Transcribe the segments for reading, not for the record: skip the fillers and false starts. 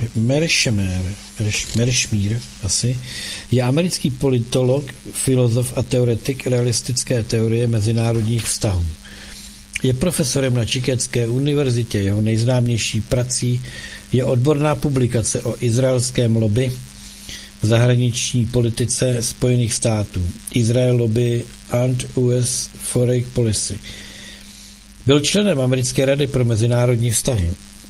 Meržmír je americký politolog, filozof a teoretik realistické teorie mezinárodních vztahů. Je profesorem na Chicagské univerzitě. Jeho nejznámější prací je odborná publikace o izraelském lobby v zahraniční politice Spojených států. Israel Lobby and US Foreign Policy. Byl členem Americké rady pro mezinárodní vztahy.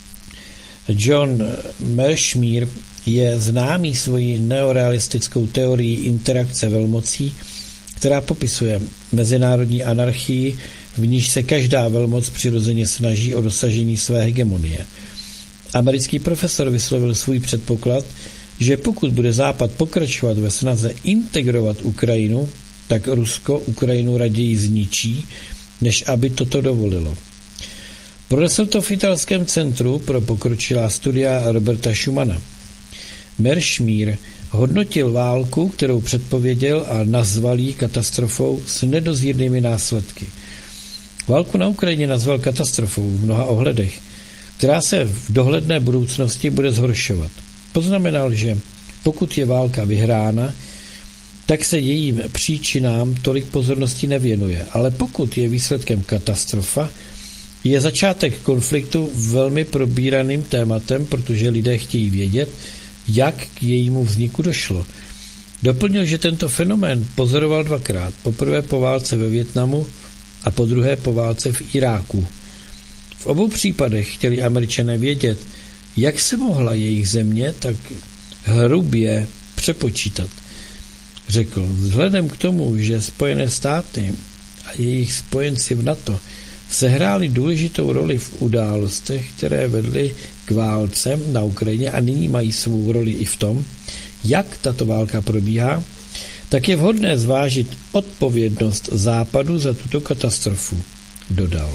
John Meržmír je známý svojí neorealistickou teorií interakce velmocí, která popisuje mezinárodní anarchii, v níž se každá velmoc přirozeně snaží o dosažení své hegemonie. Americký profesor vyslovil svůj předpoklad, že pokud bude Západ pokračovat ve snaze integrovat Ukrajinu, tak Rusko Ukrajinu raději zničí, než aby toto dovolilo. Pronesl to v italském centru pro pokročilá studia Roberta Schumana. Meržmír hodnotil válku, kterou předpověděl, a nazval ji katastrofou s nedozírnými následky. Válku na Ukrajině nazval katastrofou v mnoha ohledech, která se v dohledné budoucnosti bude zhoršovat. Poznamenal, že pokud je válka vyhrána, tak se jejím příčinám tolik pozornosti nevěnuje, ale pokud je výsledkem katastrofa, je začátek konfliktu velmi probíraným tématem, protože lidé chtějí vědět, jak k jejímu vzniku došlo. Doplnil, že tento fenomén pozoroval dvakrát, poprvé po válce ve Vietnamu a po druhé po válce v Iráku. V obou případech chtěli Američané vědět, jak se mohla jejich země tak hrubě přepočítat. Řekl, vzhledem k tomu, že Spojené státy a jejich spojenci v NATO sehráli důležitou roli v událostech, které vedly k válce na Ukrajině a nyní mají svou roli i v tom, jak tato válka probíhá, tak je vhodné zvážit odpovědnost Západu za tuto katastrofu, dodal.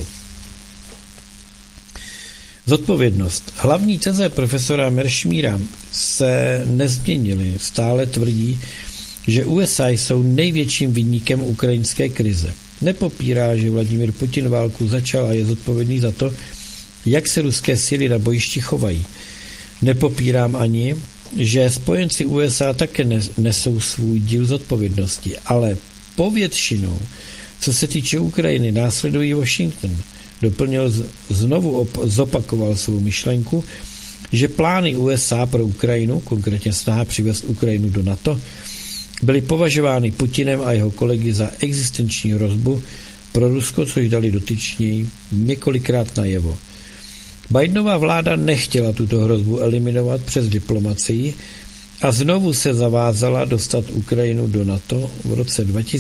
Zodpovědnost. Hlavní teze profesora Meržmíra se nezměnily. Stále tvrdí, že USA jsou největším viníkem ukrajinské krize. Nepopírá, že Vladimír Putin válku začal a je zodpovědný za to, jak se ruské síly na bojišti chovají. Nepopírám ani, že spojenci USA také nesou svůj díl zodpovědnosti, ale povětšinou, co se týče Ukrajiny, následují Washington. Doplnil, zopakoval svou myšlenku, že plány USA pro Ukrajinu, konkrétně snaha přivést Ukrajinu do NATO, byly považovány Putinem a jeho kolegy za existenční hrozbu pro Rusko, což dali dotyční několikrát najevo. Bidenova vláda nechtěla tuto hrozbu eliminovat přes diplomacii a znovu se zavázala dostat Ukrajinu do NATO v roce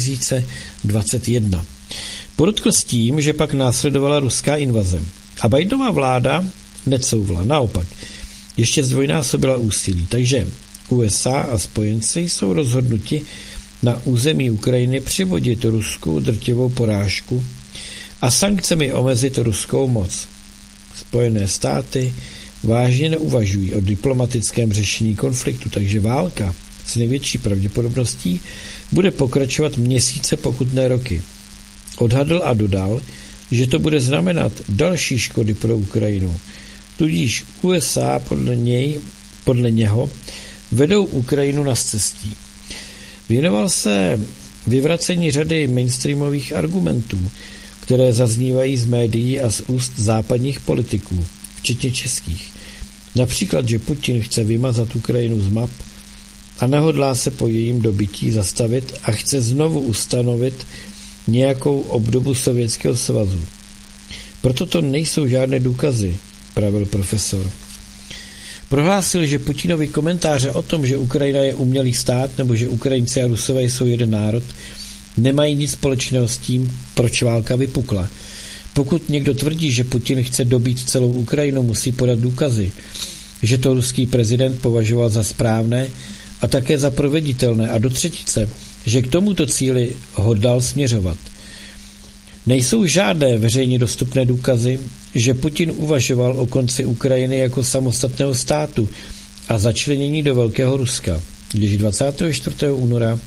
2021. Podotkl s tím, že pak následovala ruská invaze. A Bidenova vláda necouvla, naopak. Ještě zdvojnásobila úsilí, takže USA a spojenci jsou rozhodnuti na území Ukrajiny přivodit Rusku drtivou porážku a sankcemi omezit ruskou moc. Spojené státy vážně neuvažují o diplomatickém řešení konfliktu, takže válka s největší pravděpodobností bude pokračovat měsíce, pokud ne roky. Odhadl a dodal, že to bude znamenat další škody pro Ukrajinu. Tudíž USA podle něho vedou Ukrajinu na scestí. Věnoval se vyvracení řady mainstreamových argumentů, které zaznívají z médií a z úst západních politiků, včetně českých. Například, že Putin chce vymazat Ukrajinu z map a nehodlá se po jejím dobytí zastavit a chce znovu ustanovit nějakou obdobu Sovětského svazu. Proto to nejsou žádné důkazy, pravil profesor. Prohlásil, že Putinovi komentáře o tom, že Ukrajina je umělý stát nebo že Ukrajinci a Rusové jsou jeden národ, nemají nic společného s tím, proč válka vypukla. Pokud někdo tvrdí, že Putin chce dobít celou Ukrajinu, musí podat důkazy, že to ruský prezident považoval za správné a také za proveditelné a do třetice, že k tomuto cíli hodlal směřovat. Nejsou žádné veřejně dostupné důkazy, že Putin uvažoval o konci Ukrajiny jako samostatného státu a začlenění do Velkého Ruska, když 24. února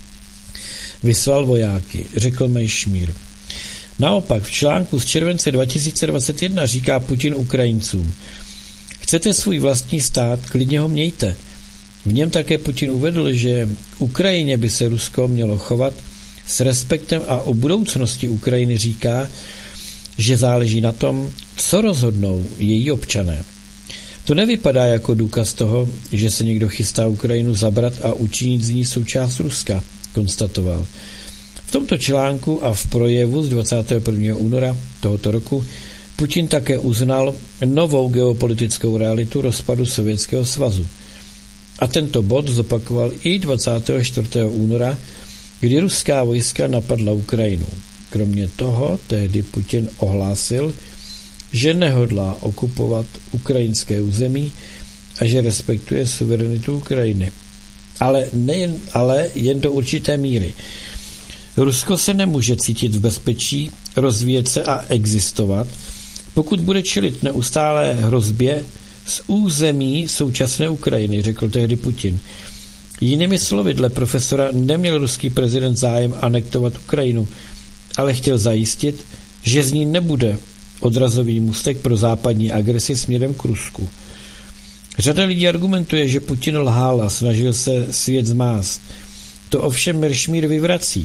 vyslal vojáky, řekl Meržmír. Naopak v článku z července 2021 říká Putin Ukrajincům: Chcete svůj vlastní stát, klidně ho mějte. V něm také Putin uvedl, že Ukrajině by se Rusko mělo chovat s respektem a o budoucnosti Ukrajiny říká, že záleží na tom, co rozhodnou její občané. To nevypadá jako důkaz toho, že se někdo chystá Ukrajinu zabrat a učinit z ní součást Ruska, konstatoval. V tomto článku a v projevu z 21. února tohoto roku Putin také uznal novou geopolitickou realitu rozpadu Sovětského svazu. A tento bod zopakoval i 24. února, kdy ruská vojska napadla Ukrajinu. Kromě toho tehdy Putin ohlásil, že nehodlá okupovat ukrajinské území a že respektuje suverenitu Ukrajiny. Ale jen do určité míry. Rusko se nemůže cítit v bezpečí, rozvíjet se a existovat, pokud bude čelit neustálé hrozbě z území současné Ukrajiny, řekl tehdy Putin. Jinými slovy, dle profesora neměl ruský prezident zájem anektovat Ukrajinu, ale chtěl zajistit, že z ní nebude odrazový můstek pro západní agresi směrem k Rusku. Řada lidí argumentuje, že Putin lhal a snažil se svět zmást. To ovšem Meršmír vyvrací.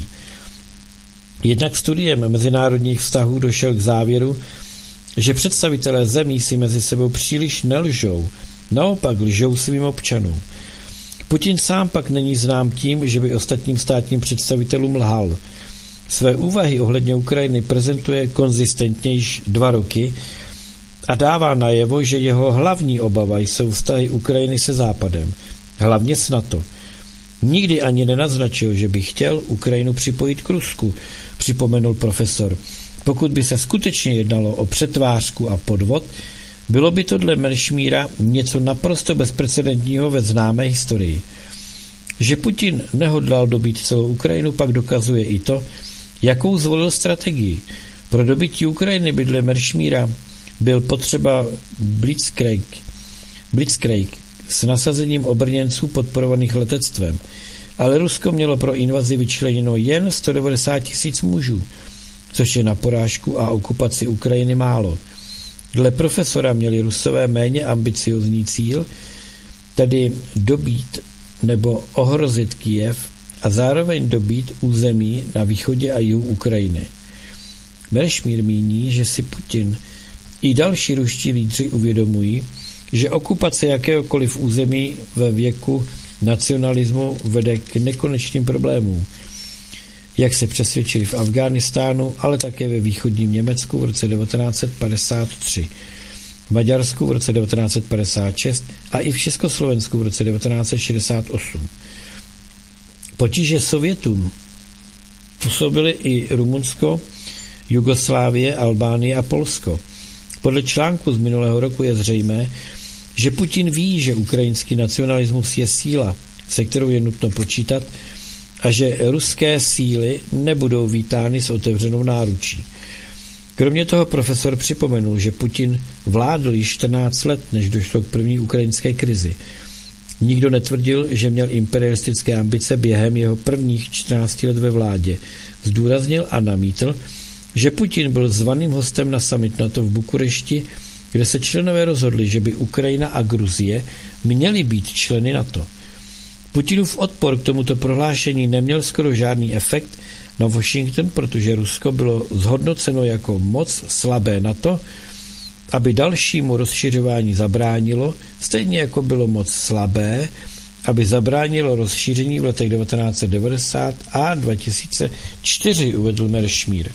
Jednak studiem mezinárodních vztahů došel k závěru, že představitelé zemí si mezi sebou příliš nelžou, naopak lžou svým občanům. Putin sám pak není znám tím, že by ostatním státním představitelům lhal. Své úvahy ohledně Ukrajiny prezentuje konzistentně již 2 roky a dává najevo, že jeho hlavní obava jsou vztahy Ukrajiny se Západem, hlavně s NATO. Nikdy ani nenaznačil, že by chtěl Ukrajinu připojit k Rusku, připomenul profesor. Pokud by se skutečně jednalo o přetvářku a podvod, bylo by to dle Meršmíra něco naprosto bezprecedentního ve známé historii. Že Putin nehodlal dobít celou Ukrajinu, pak dokazuje i to, jakou zvolil strategii. Pro dobytí Ukrajiny by dle Meršmíra byl potřeba Blitzkrieg s nasazením obrněnců podporovaných letectvem, ale Rusko mělo pro invazi vyčleněno jen 190 000 mužů, což je na porážku a okupaci Ukrajiny málo. Dle profesora měli Rusové méně ambiciozní cíl, tedy dobít nebo ohrozit Kyjev a zároveň dobít území na východě a jihu Ukrajiny. Meršmír míní, že si Putin i další ruští lídři uvědomují, že okupace jakéhokoliv území ve věku nacionalismu vede k nekonečným problémům, jak se přesvědčili v Afghánistánu, ale také ve východním Německu v roce 1953, v Maďarsku v roce 1956 a i v Československu v roce 1968. Potíže Sovětům působily i Rumunsko, Jugoslávie, Albánie a Polsko. Podle článku z minulého roku je zřejmé, že Putin ví, že ukrajinský nacionalismus je síla, se kterou je nutno počítat, a že ruské síly nebudou vítány s otevřenou náručí. Kromě toho profesor připomenul, že Putin vládl již 14 let, než došlo k první ukrajinské krizi. Nikdo netvrdil, že měl imperialistické ambice během jeho prvních 14 let ve vládě. Zdůraznil a namítl, že Putin byl zvaným hostem na summit NATO v Bukurešti, kde se členové rozhodli, že by Ukrajina a Gruzie měly být členy NATO. Putinův odpor k tomuto prohlášení neměl skoro žádný efekt na Washington, protože Rusko bylo zhodnoceno jako moc slabé NATO, aby dalšímu rozšiřování zabránilo, stejně jako bylo moc slabé, aby zabránilo rozšíření v letech 1990 a 2004, uvedl Meršmír.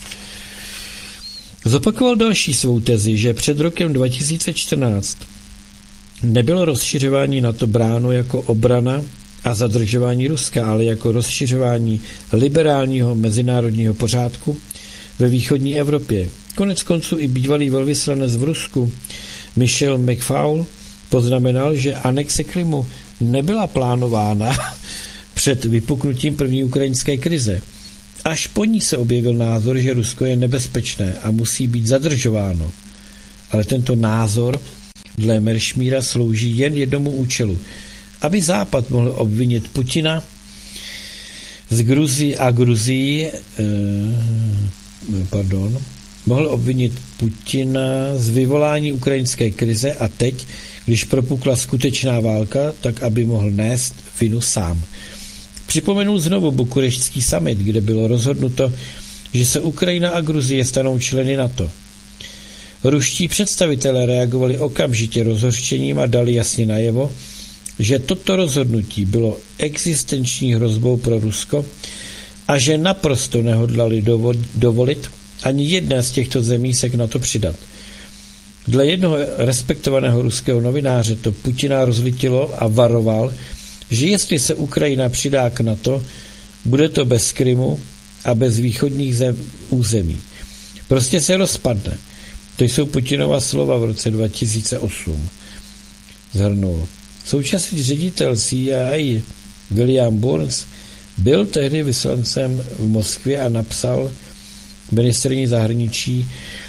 Zopakoval další svou tezi, že před rokem 2014 nebylo rozšiřování NATO bráno jako obrana a zadržování Ruska, ale jako rozšiřování liberálního mezinárodního pořádku ve východní Evropě. Konec konců i bývalý velvyslanec v Rusku Michel McFaul poznamenal, že anexe Krymu nebyla plánována před vypuknutím první ukrajinské krize. Až po ní se objevil názor, že Rusko je nebezpečné a musí být zadržováno. Ale tento názor dle Meršmíra slouží jen jednomu účelu, aby Západ mohl obvinit Putina mohl obvinit Putina z vyvolání ukrajinské krize a teď, když propukla skutečná válka, tak aby mohl nést vinu sám. Připomenul znovu bukureštský summit, kde bylo rozhodnuto, že se Ukrajina a Gruzie stanou členy NATO. Ruští představitelé reagovali okamžitě rozhořčením a dali jasně najevo, že toto rozhodnutí bylo existenční hrozbou pro Rusko a že naprosto nehodlali dovolit ani jedné z těchto zemí se k NATO přidat. Dle jednoho respektovaného ruského novináře to Putina rozlítilo a varoval, že jestli se Ukrajina přidá k NATO, bude to bez Krymu a bez východních území. Prostě se rozpadne. To jsou Putinova slova v roce 2008. Zhrnul. Současný ředitel CIA William Burns byl tehdy vyslancem v Moskvě a napsal ministryni zahraničí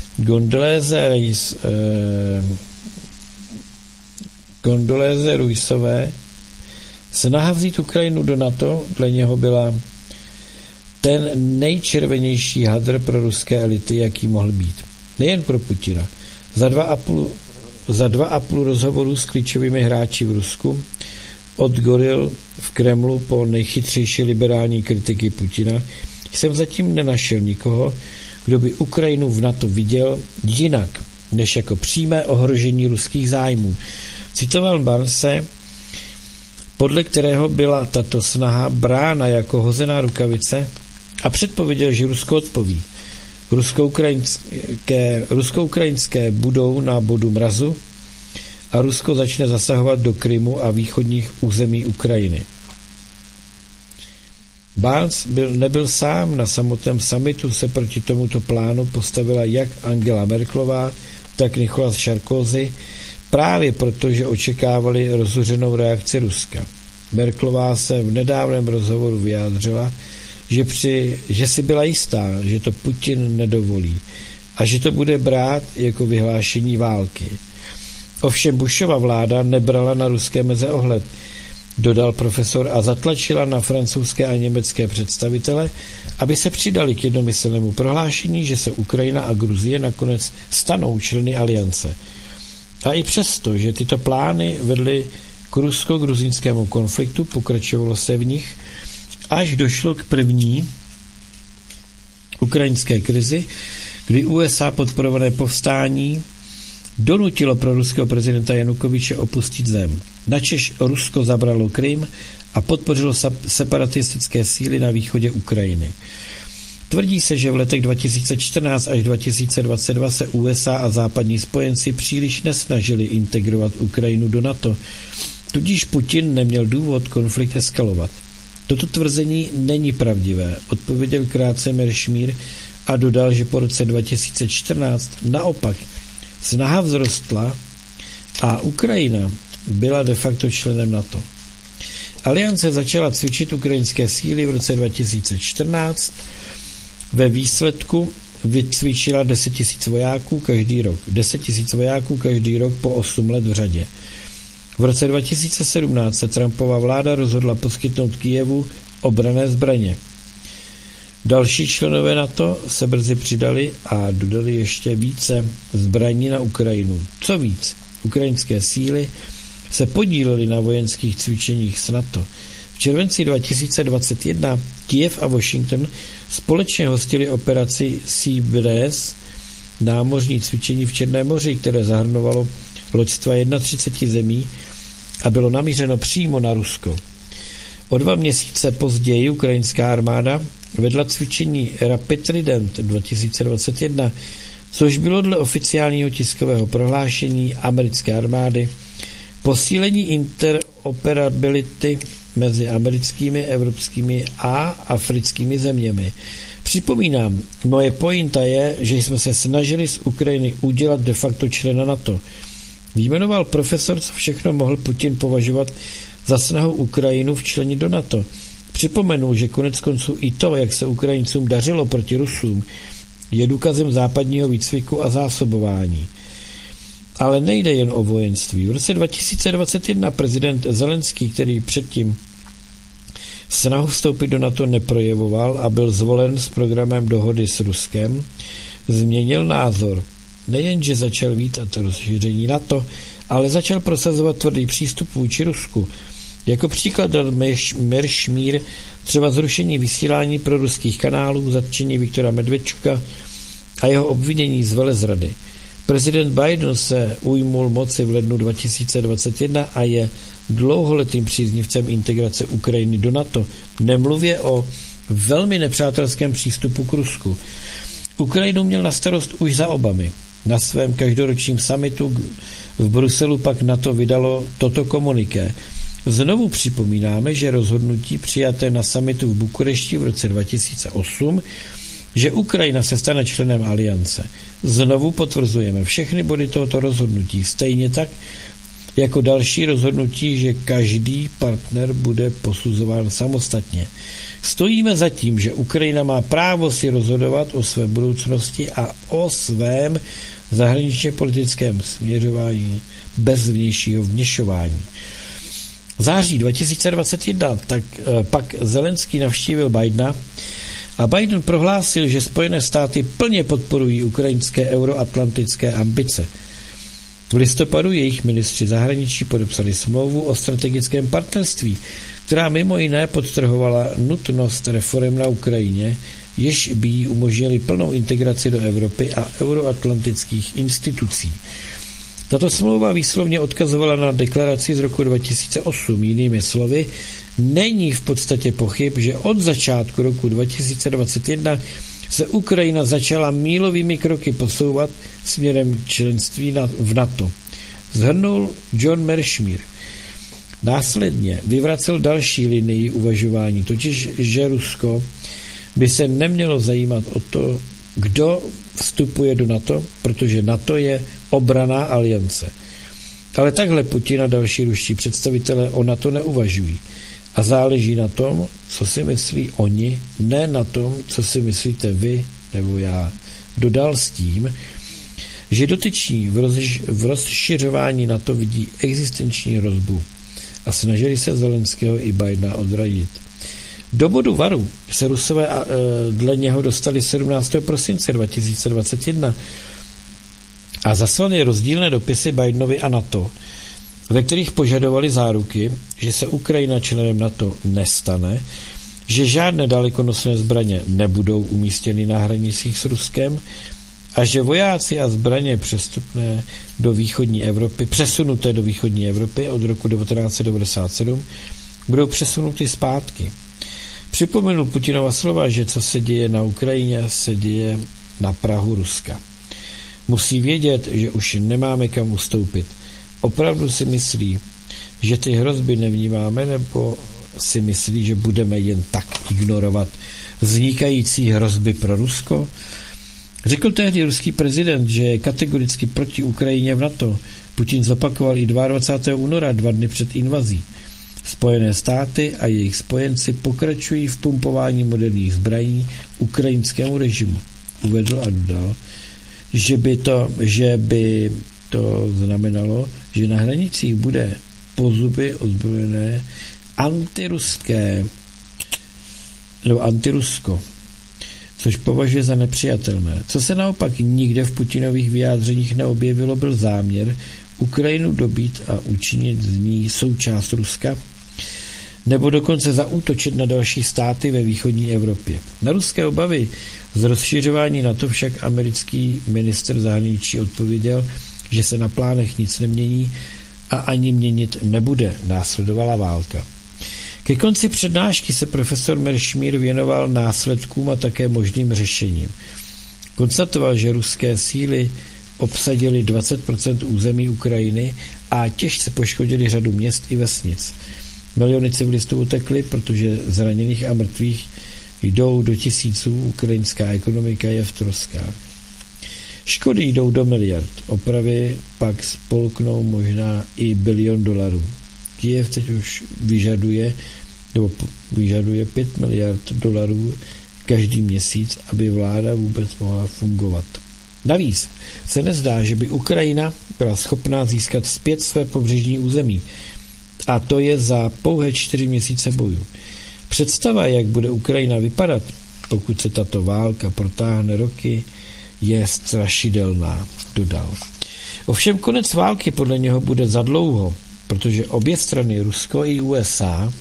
Condoleezze Riceové: snaha vzít Ukrajinu do NATO dle něho byla ten nejčervenější hadr pro ruské elity, jaký mohl být. Nejen pro Putina. Za 2,5 rozhovoru s klíčovými hráči v Rusku, od goril v Kremlu po nejchytřejší liberální kritiky Putina, jsem zatím nenašel nikoho, kdo by Ukrajinu v NATO viděl jinak, než jako přímé ohrožení ruských zájmů. Citoval Barnse, podle kterého byla tato snaha brána jako hozená rukavice, a předpověděl, že Rusko odpoví. Rusko-ukrajinské budou na bodu mrazu a Rusko začne zasahovat do Krymu a východních území Ukrajiny. Barnes nebyl sám, na samotném summitu se proti tomuto plánu postavila jak Angela Merkelová, tak Nicolas Sarkozy, právě protože očekávali rozhořenou reakci Ruska. Merkelová se v nedávném rozhovoru vyjádřila, že si byla jistá, že to Putin nedovolí a že to bude brát jako vyhlášení války. Ovšem Bushova vláda nebrala na ruské meze ohled, dodal profesor, a zatlačila na francouzské a německé představitele, aby se přidali k jednomyslnému prohlášení, že se Ukrajina a Gruzie nakonec stanou členy aliance. A i přesto, že tyto plány vedly k rusko-gruzínskému konfliktu, pokračovalo se v nich, až došlo k první ukrajinské krizi, kdy USA podporované povstání donutilo pro ruského prezidenta Janukovyče opustit zem. Načež Rusko zabralo Krym a podpořilo separatistické síly na východě Ukrajiny. Tvrdí se, že v letech 2014 až 2022 se USA a západní spojenci příliš nesnažili integrovat Ukrajinu do NATO, tudíž Putin neměl důvod konflikt eskalovat. Toto tvrzení není pravdivé, odpověděl krátce Meršmír a dodal, že po roce 2014 naopak snaha vzrostla a Ukrajina byla de facto členem NATO. Aliance začala cvičit ukrajinské síly v roce 2014. Ve výsledku vycvičila 10 000 vojáků každý rok. 10 000 vojáků každý rok po 8 let v řadě. V roce 2017 se Trumpova vláda rozhodla poskytnout Kyjevu obranné zbraně. Další členové NATO se brzy přidali a dodali ještě více zbraní na Ukrajinu. Co víc, ukrajinské síly se podílely na vojenských cvičeních s NATO. V červenci 2021 Kyjev a Washington společně hostili operaci Sea Breeze, námořní cvičení v Černém moři, které zahrnovalo loďstva 31 zemí a bylo namířeno přímo na Rusko. O 2 měsíce později ukrajinská armáda vedla cvičení Rapid Trident 2021, což bylo dle oficiálního tiskového prohlášení americké armády posílení interoperability mezi americkými, evropskými a africkými zeměmi. Připomínám, moje pointa je, že jsme se snažili z Ukrajiny udělat de facto člena NATO. Vyjmenoval profesor, co všechno mohl Putin považovat za snahu Ukrajinu včlenit do NATO. Připomenul, že konec konců i to, jak se Ukrajincům dařilo proti Rusům, je důkazem západního výcviku a zásobování. Ale nejde jen o vojenství. V roce 2021 prezident Zelenský, který předtím snahu vstoupit do NATO neprojevoval a byl zvolen s programem dohody s Ruskem, změnil názor. Nejenže začal vítat rozšíření NATO, ale začal prosazovat tvrdý přístup vůči Rusku. Jako příklad dal Meršmír třeba zrušení vysílání pro ruských kanálů, zatčení Viktora Medvedčuka a jeho obvinění z velezrady. Prezident Biden se ujmul moci v lednu 2021 a je dlouholetým příznivcem integrace Ukrajiny do NATO, nemluvě o velmi nepřátelském přístupu k Rusku. Ukrajinu měl na starost už za Obamy. Na svém každoročním summitu v Bruselu pak NATO vydalo toto komuniké. Znovu připomínáme, že rozhodnutí přijaté na summitu v Bukurešti v roce 2008, že Ukrajina se stane členem aliance. Znovu potvrzujeme všechny body tohoto rozhodnutí, stejně tak jako další rozhodnutí, že každý partner bude posuzován samostatně. Stojíme za tím, že Ukrajina má právo si rozhodovat o své budoucnosti a o svém zahraničně politickém směřování bez vnějšího vměšování. V září 2021 pak Zelenský navštívil Bidena a Biden prohlásil, že Spojené státy plně podporují ukrajinské euroatlantické ambice. V listopadu jejich ministři zahraničí podepsali smlouvu o strategickém partnerství, která mimo jiné podtrhovala nutnost reforem na Ukrajině, jež by jí umožnili plnou integraci do Evropy a euroatlantických institucí. Tato smlouva výslovně odkazovala na deklaraci z roku 2008. Jinými slovy, není v podstatě pochyb, že od začátku roku 2021 se Ukrajina začala mílovými kroky posouvat směrem členství v NATO. Shrnul John Merschmír. Následně vyvracel další linii uvažování, totiž, že Rusko by se nemělo zajímat o to, kdo vstupuje do NATO, protože NATO je obranná aliance. Ale takhle Putin a další ruští představitelé o NATO neuvažují. A záleží na tom, co si myslí oni, ne na tom, co si myslíte vy nebo já. Dodal s tím, že dotyční v rozšiřování NATO vidí existenční hrozbu a snažili se Zelenského i Bidena odradit. Do bodu varu se Rusové dle něho dostali 17. prosince 2021 a zaslali rozdílné dopisy Bidenovi a NATO, ve kterých požadovali záruky, že se Ukrajina členem NATO nestane, že žádné dalekonosné zbraně nebudou umístěny na hranicích s Ruskem a že vojáci a zbraně přesunuté do východní Evropy od roku 1997 budou přesunuty zpátky. Připomenul Putinova slova, že co se děje na Ukrajině, se děje na prahu Ruska. Musí vědět, že už nemáme kam ustoupit. Opravdu si myslí, že ty hrozby nevnímáme, nebo si myslí, že budeme jen tak ignorovat vznikající hrozby pro Rusko? Řekl tehdy ruský prezident, že je kategoricky proti Ukrajině v NATO. Putin zopakoval i 22. února, 2 dny před invazí. Spojené státy a jejich spojenci pokračují v pumpování moderních zbraní ukrajinskému režimu. Uvedl a dodal, že by to znamenalo, že na hranicích bude pozuby ozbrojené antirusko, což považuje za nepřijatelné. Co se naopak nikde v Putinových vyjádřeních neobjevilo, byl záměr Ukrajinu dobít a učinit z ní součást Ruska, nebo dokonce zaútočit na další státy ve východní Evropě. Na ruské obavy z rozšiřování NATO však americký ministr zahraničí odpověděl, že se na plánech nic nemění a ani měnit nebude. Následovala válka. Ke konci přednášky se profesor Merschmír věnoval následkům a také možným řešením. Konstatoval, že ruské síly obsadili 20% území Ukrajiny a těžce poškodili řadu měst i vesnic. Miliony civilistů utekly, protože zraněných a mrtvých jdou do tisíců, ukrajinská ekonomika je v troskách. Škody jdou do miliard, opravy pak spolknou možná i $1 bilion. Kyjev teď už vyžaduje 5 miliard dolarů každý měsíc, aby vláda vůbec mohla fungovat. Navíc se nezdá, že by Ukrajina byla schopná získat zpět své pobřežní území. A to je za pouhé 4 měsíce bojů. Představa, jak bude Ukrajina vypadat, pokud se tato válka protáhne roky, je strašidelná, dodal. Ovšem konec války podle něho bude za dlouho, protože obě strany, Rusko i USA,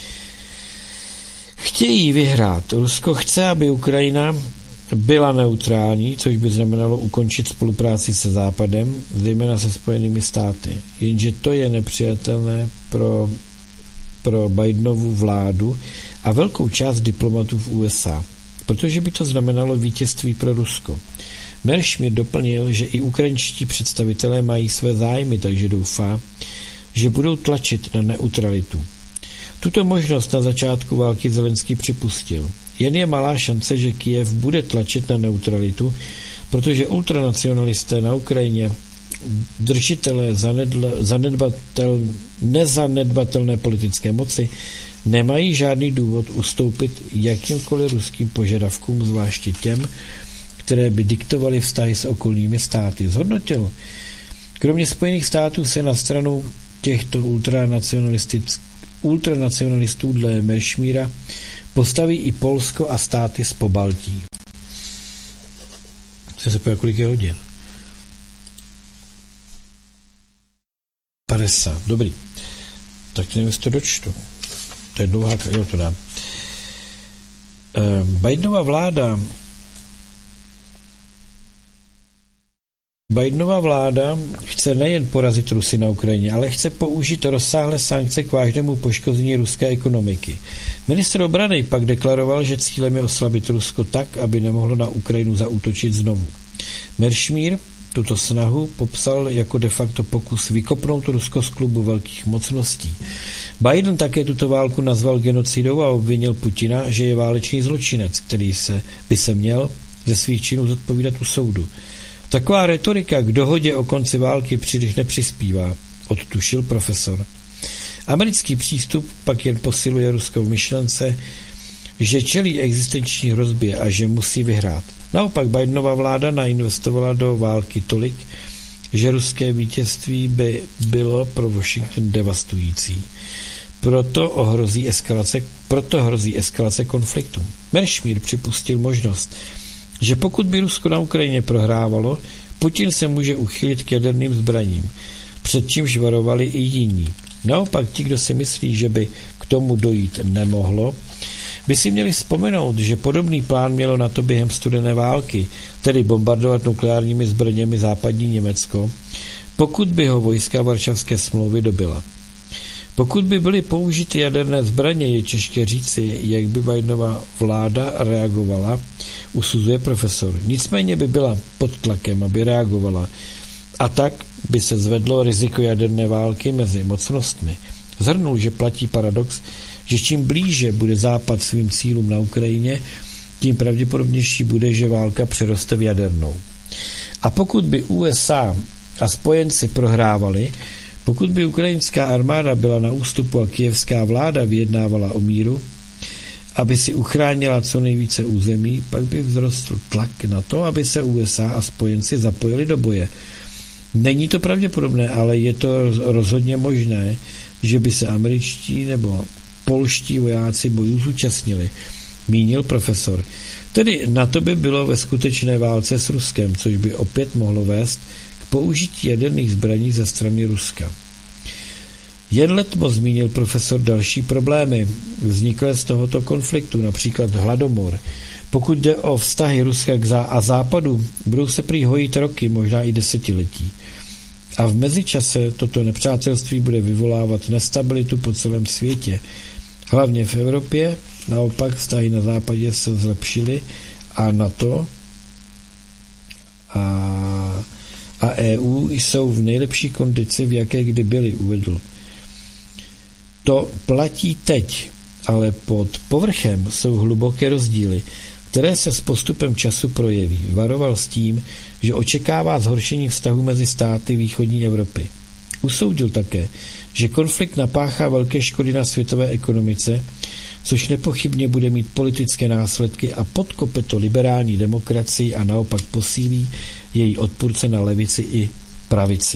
chtějí vyhrát. Rusko chce, aby Ukrajina byla neutrální, což by znamenalo ukončit spolupráci se Západem, zejména se Spojenými státy. Jenže to je nepřijatelné pro Bidenovu vládu a velkou část diplomatů v USA, protože by to znamenalo vítězství pro Rusko. Merschmir doplnil, že i ukrajinští představitelé mají své zájmy, takže doufá, že budou tlačit na neutralitu. Tuto možnost na začátku války Zelenský připustil. Jen je malá šance, že Kyjev bude tlačit na neutralitu, protože ultranacionalisté na Ukrajině, držitelé nezanedbatelné politické moci, nemají žádný důvod ustoupit jakýmkoliv ruským požadavkům, zvláště těm, které by diktovaly vztahy s okolními státy. Zhodnotil. Kromě Spojených států se na stranu těchto ultranacionalistů dle Merschmíra postaví i Polsko a státy z Pobaltí. Co se pojde, kolik je hodin? 50, dobrý. Tak nevím, jestli to dočtu. To je dlouhá, jo, to dám. Bidenova vláda chce nejen porazit Rusy na Ukrajině, ale chce použít rozsáhlé sankce k vážnému poškození ruské ekonomiky. Ministr obrany pak deklaroval, že cílem je oslabit Rusko tak, aby nemohlo na Ukrajinu zaútočit znovu. Merschmír tuto snahu popsal jako de facto pokus vykopnout Rusko z klubu velkých mocností. Biden také tuto válku nazval genocidou a obvinil Putina, že je válečný zločinec, který by se měl ze svých činů zodpovídat u soudu. Taková retorika k dohodě o konci války příliš nepřispívá, odtušil profesor. Americký přístup pak jen posiluje ruskou myšlence, že čelí existenční hrozbě a že musí vyhrát. Naopak Bidenova vláda nainvestovala do války tolik, že ruské vítězství by bylo pro Washington devastující. Proto hrozí eskalace konfliktu. Merschmír připustil možnost, že pokud by Rusko na Ukrajině prohrávalo, Putin se může uchylit k jaderným zbraním, před čímž varovali i jiní. Naopak ti, kdo si myslí, že by k tomu dojít nemohlo, by si měli vzpomenout, že podobný plán mělo na to během studené války, tedy bombardovat nukleárními zbraněmi západní Německo, pokud by ho vojska Varšavské smlouvy dobyla. Pokud by byly použity jaderné zbraně, je těžké říci, jak by Bidenova vláda reagovala, usuzuje profesor. Nicméně by byla pod tlakem, aby reagovala. A tak by se zvedlo riziko jaderné války mezi mocnostmi. Zhrnul, že platí paradox, že čím blíže bude Západ svým cílům na Ukrajině, tím pravděpodobnější bude, že válka přeroste v jadernou. A pokud by USA a spojenci prohrávali, pokud by ukrajinská armáda byla na ústupu a kyjevská vláda vyjednávala o míru, aby si uchránila co nejvíce území, pak by vzrostl tlak na to, aby se USA a spojenci zapojili do boje. Není to pravděpodobné, ale je to rozhodně možné, že by se američtí nebo polští vojáci bojů zúčastnili, mínil profesor. Tedy na to by bylo ve skutečné válce s Ruskem, což by opět mohlo vést k použití jaderných zbraní ze strany Ruska. Jen letmo zmínil profesor další problémy vzniklé z tohoto konfliktu, například hladomor. Pokud jde o vztahy Ruska a Západu, budou se prý hojit roky, možná i desetiletí. A v mezičase toto nepřátelství bude vyvolávat nestabilitu po celém světě. Hlavně v Evropě, naopak vztahy na západě se zlepšily a NATO a EU jsou v nejlepší kondici, v jaké kdy byly, uvedl. To platí teď, ale pod povrchem jsou hluboké rozdíly, které se s postupem času projeví. Varoval s tím, že očekává zhoršení vztahu mezi státy východní Evropy. Usoudil také, že konflikt napáchá velké škody na světové ekonomice, což nepochybně bude mít politické následky a podkope to liberální demokracii a naopak posílí její odpůrce na levici i pravici.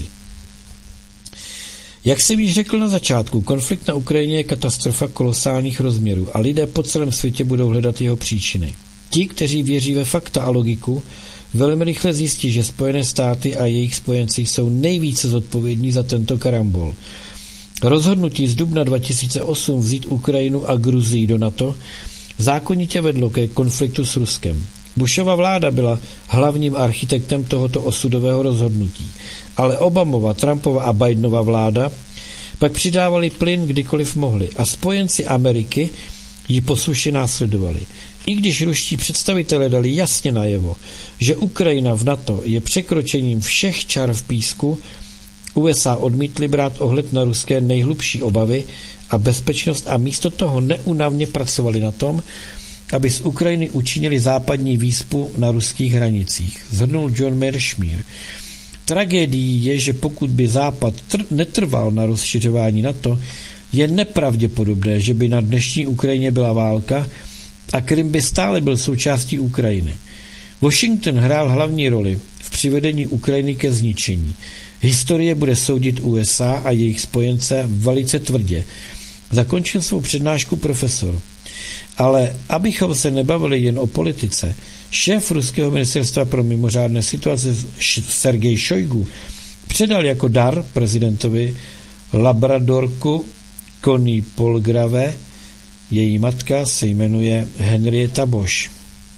Jak jsem již řekl na začátku, konflikt na Ukrajině je katastrofa kolosálních rozměrů a lidé po celém světě budou hledat jeho příčiny. Ti, kteří věří ve fakta a logiku, velmi rychle zjistí, že Spojené státy a jejich spojenci jsou nejvíce zodpovědní za tento karambol. Rozhodnutí z dubna 2008 vzít Ukrajinu a Gruzii do NATO zákonitě vedlo ke konfliktu s Ruskem. Bushova vláda byla hlavním architektem tohoto osudového rozhodnutí, ale Obamova, Trumpova a Bidenova vláda pak přidávali plyn kdykoliv mohli a spojenci Ameriky ji poslušně následovali. I když ruští představitelé dali jasně najevo, že Ukrajina v NATO je překročením všech čar v písku, USA odmítli brát ohled na ruské nejhlubší obavy a bezpečnost a místo toho neúnavně pracovali na tom, aby z Ukrajiny učinili západní výspu na ruských hranicích. Shrnul John Mearsheimer. Tragédií je, že pokud by Západ netrval na rozšiřování NATO, je nepravděpodobné, že by na dnešní Ukrajině byla válka a Krym by stále byl součástí Ukrajiny. Washington hrál hlavní roli v přivedení Ukrajiny ke zničení. Historie bude soudit USA a jejich spojence velice tvrdě. Zakončil svou přednášku profesor. Ale abychom se nebavili jen o politice, šéf ruského ministerstva pro mimořádné situace Sergej Šojgu předal jako dar prezidentovi labradorku Connie Polgrave. Její matka se jmenuje Henrietta Bosch.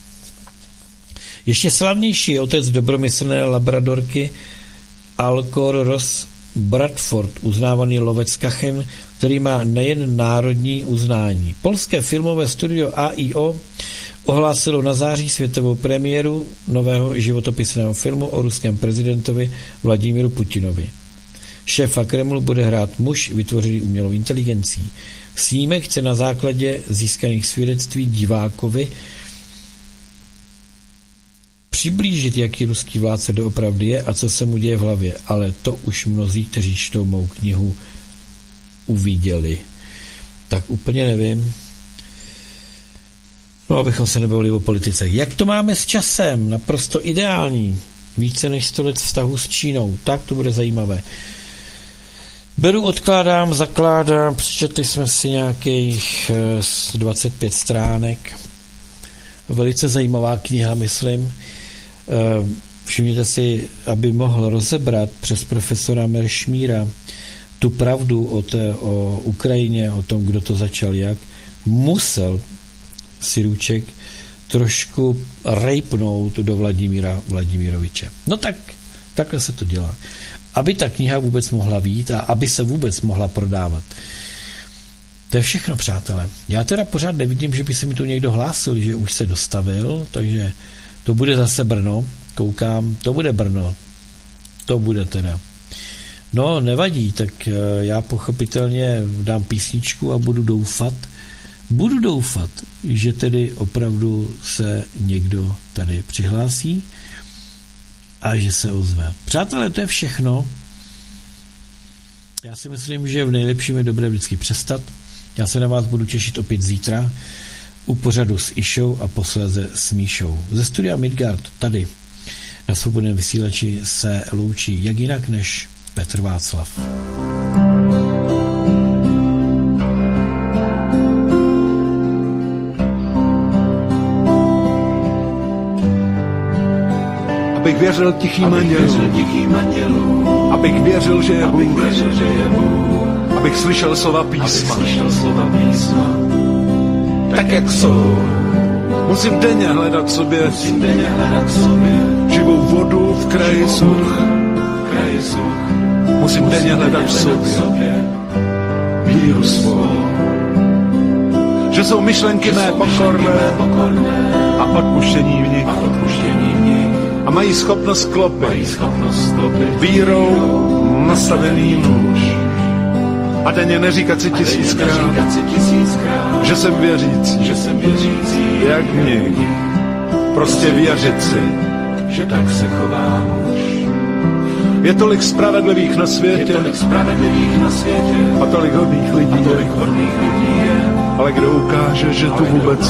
Ještě slavnější je otec dobromyslné labradorky Alcor Ross Bradford, uznávaný lovec kachen, který má nejen národní uznání. Polské filmové studio AIO ohlásilo na září světovou premiéru nového životopisného filmu o ruském prezidentovi Vladimíru Putinovi. Šéfa Kremlu bude hrát muž vytvořený umělou inteligencí. Snímek chce na základě získaných svědectví divákovi přiblížit, jaký ruský vládce doopravdy je a co se mu děje v hlavě, ale to už mnozí, kteří čtou mou knihu, uviděli. Tak úplně nevím. No, abychom se nebavili o politice. Jak to máme s časem? Naprosto ideální. Více než 100 let vztahu s Čínou. Tak to bude zajímavé. Beru, odkládám, zakládám. Přečetli jsme si nějakých 25 stránek. Velice zajímavá kniha, myslím. Všimněte si, aby mohl rozebrat přes profesora Mearscheimera tu pravdu o Ukrajině, o tom, kdo to začal jak, musel Sirůček trošku rejpnout do Vladimíra Vladimiroviče. No tak, takhle se to dělá. Aby ta kniha vůbec mohla vyjít a aby se vůbec mohla prodávat. To je všechno, přátelé. Já teda pořád nevidím, že by se mi tu někdo hlásil, že už se dostavil, takže to bude zase Brno. Koukám, to bude Brno. To bude teda. No, nevadí, tak já pochopitelně dám písničku a budu doufat, že tedy opravdu se někdo tady přihlásí a že se ozve. Přátelé, to je všechno. Já si myslím, že v nejlepším je dobré vždycky přestat. Já se na vás budu těšit opět zítra u pořadu s Išou a posléze s Míšou. Ze studia Midgard tady na Svobodném vysílači se loučí jak jinak než Petr Václav. Abych věřil tichým andělům, abych věřil, že je Bůh, abych slyšel slova písma, tak jak jsou. Musím denně hledat sobě živou vodu v kraji such. Musím denně hledat v sobě víru svou. Že jsou myšlenky mé pokorné a odpuštění v nich. A mají schopnost klopit vírou nastavený nůž. A denně neříkat si tisíckrát, že jsem věřící, jak mě. Prostě věřit si, že tak se chovám už. Je tolik spravedlivých na světě a tolik hodných lidí, ale kdo ukáže, že tu vůbec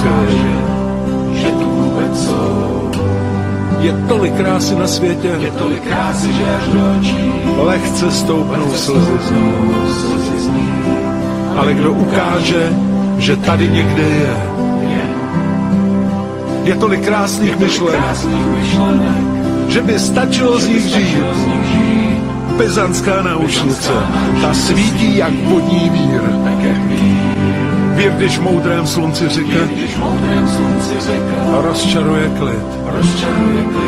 jsou. Je tolik krásy na světě, že až do očí lehce stoupnou slzy z ní. Ale kdo ukáže, že tady někde je, Je tolik krásných myšlenek, že by stačilo z nich žít. Pezanská náušnice, ta svítí jak vodní vír. Vír, když moudrém slunci řeka rozčaruje klid.